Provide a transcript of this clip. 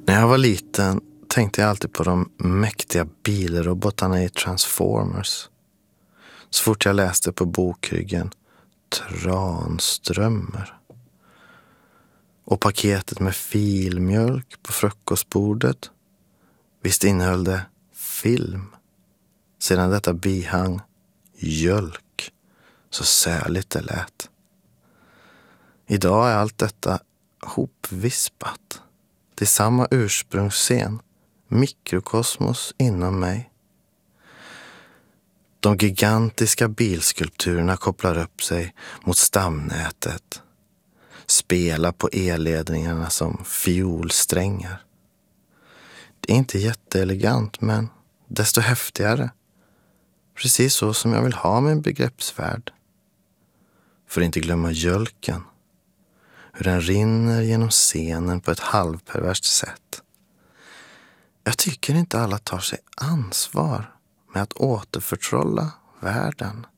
När jag var liten tänkte jag alltid på de mäktiga bilrobotarna i Transformers. Så fort jag läste på bokryggen Tranströmer. Och paketet med filmjölk på frukostbordet. Visst innehöll det film. Sedan detta bihang mjölk, så särligt det lät. Idag är allt detta hopvispat till samma ursprungsscen, mikrokosmos inom mig. De gigantiska bilskulpturerna kopplar upp sig mot stamnätet, spelar på elledningarna som fiolsträngar. Det är inte jätteelegant, men desto häftigare. Precis så som jag vill ha min begreppsvärld. För att inte glömma mjölken. Hur den rinner genom scenen på ett halvperverst sätt. Jag tycker inte alla tar sig ansvar med att återförtrolla världen.